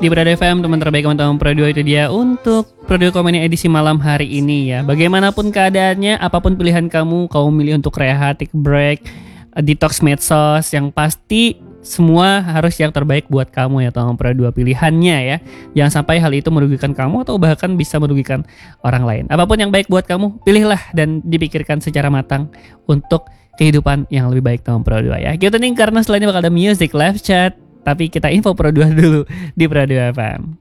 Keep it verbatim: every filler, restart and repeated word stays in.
Di Pro F M, teman terbaik teman-teman Pro dua itu dia untuk Pro dua Komedi edisi malam hari ini ya. Bagaimanapun keadaannya, apapun pilihan kamu, kamu milih untuk rehat, take break, detox medsos, yang pasti semua harus yang terbaik buat kamu ya teman Pro dua pilihannya ya. Jangan sampai hal itu merugikan kamu atau bahkan bisa merugikan orang lain. Apapun yang baik buat kamu, pilihlah dan dipikirkan secara matang untuk kehidupan yang lebih baik teman Pro dua ya. Kita nih karena setelah ini bakal ada music live chat. Tapi kita info Pro dua dulu di Pro dua F M.